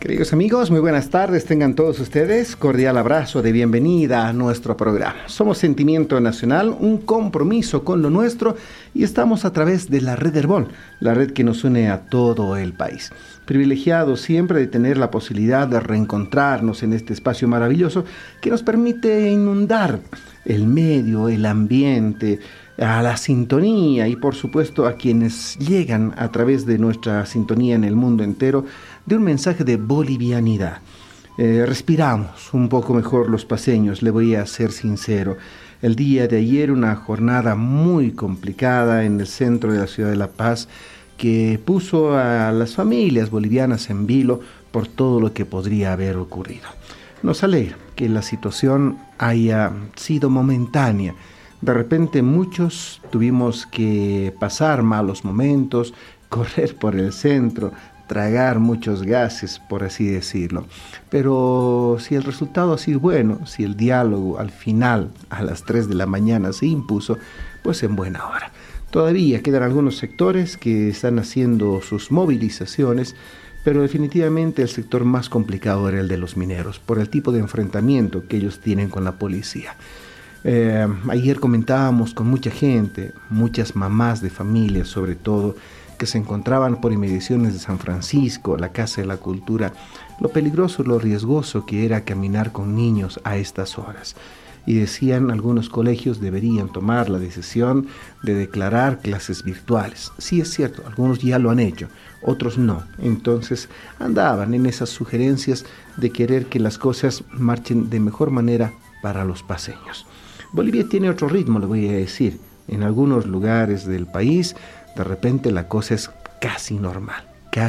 Queridos amigos, muy buenas tardes, tengan todos ustedes. Cordial abrazo de bienvenida a nuestro programa. Somos Sentimiento Nacional, un compromiso con lo nuestro, y estamos a través de la red Herbol, la red que nos une a todo el país. Privilegiados siempre de tener la posibilidad de reencontrarnos en este espacio maravilloso que nos permite inundar el medio, el ambiente, a la sintonía y por supuesto a quienes llegan a través de nuestra sintonía en el mundo entero de un mensaje de bolivianidad. Respiramos un poco mejor los paseños, le voy a ser sincero. El día de ayer una jornada muy complicada en el centro de la ciudad de La Paz que puso a las familias bolivianas en vilo por todo lo que podría haber ocurrido. Nos alegra que la situación haya sido momentánea. De repente muchos tuvimos que pasar malos momentos, correr por el centro, tragar muchos gases, por así decirlo. Pero si el resultado ha sido bueno, si el diálogo al final, a las 3 de la mañana, se impuso, pues en buena hora. Todavía quedan algunos sectores que están haciendo sus movilizaciones, pero definitivamente el sector más complicado era el de los mineros, por el tipo de enfrentamiento que ellos tienen con la policía. Ayer comentábamos con mucha gente, muchas mamás de familias sobre todo, que se encontraban por inmediaciones de San Francisco, la Casa de la Cultura, lo peligroso, lo riesgoso que era caminar con niños a estas horas. Y decían, algunos colegios deberían tomar la decisión de declarar clases virtuales. Sí, es cierto, algunos ya lo han hecho, otros no. Entonces andaban en esas sugerencias de querer que las cosas marchen de mejor manera para los paseños. Bolivia tiene otro ritmo, le voy a decir. En algunos lugares del país, de repente la cosa es casi normal.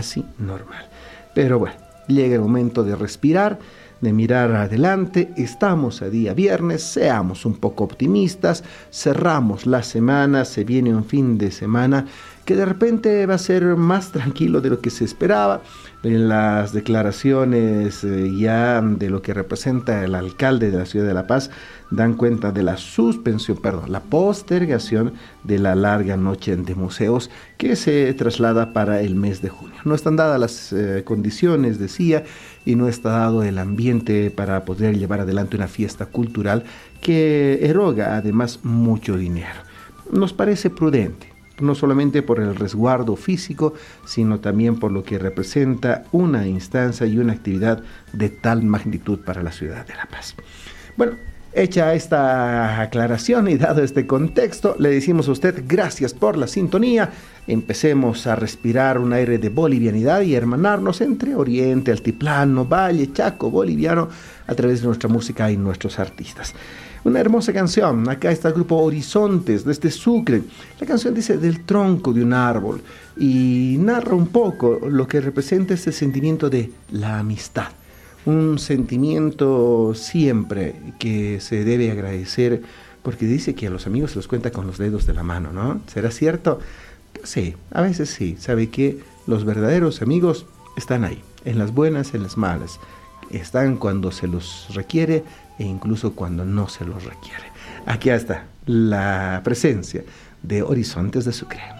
Pero bueno, llega el momento de respirar, de mirar adelante. Estamos a día viernes, seamos un poco optimistas, cerramos la semana, se viene un fin de semana que de repente va a ser más tranquilo de lo que se esperaba. En las declaraciones ya de lo que representa el alcalde de la ciudad de La Paz dan cuenta de la la postergación de la larga noche de museos que se traslada para el mes de junio. No están dadas las condiciones, decía, y no está dado el ambiente para poder llevar adelante una fiesta cultural que eroga además mucho dinero. Nos parece prudente, no solamente por el resguardo físico, sino también por lo que representa una instancia y una actividad de tal magnitud para la ciudad de La Paz. Bueno, hecha esta aclaración y dado este contexto, le decimos a usted gracias por la sintonía. Empecemos a respirar un aire de bolivianidad y hermanarnos entre Oriente, Altiplano, Valle, Chaco, Boliviano, a través de nuestra música y nuestros artistas. Una hermosa canción, acá está el grupo Horizontes desde Sucre. La canción dice del tronco de un árbol y narra un poco lo que representa ese sentimiento de la amistad. Un sentimiento siempre que se debe agradecer porque dice que a los amigos se los cuenta con los dedos de la mano, ¿no? ¿Será cierto? Pues sí, a veces sí. ¿Sabe qué? Los verdaderos amigos están ahí, en las buenas, en las malas. Están cuando se los requiere e incluso cuando no se los requiere. Aquí está la presencia de Horizontes de Sucre.